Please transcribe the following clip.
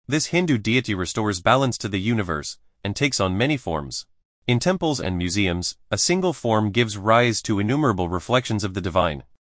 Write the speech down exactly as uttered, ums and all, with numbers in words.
This Hindu deity restores balance to the universe and takes on many forms. In temples and museums, a single form gives rise to innumerable reflections of the divine.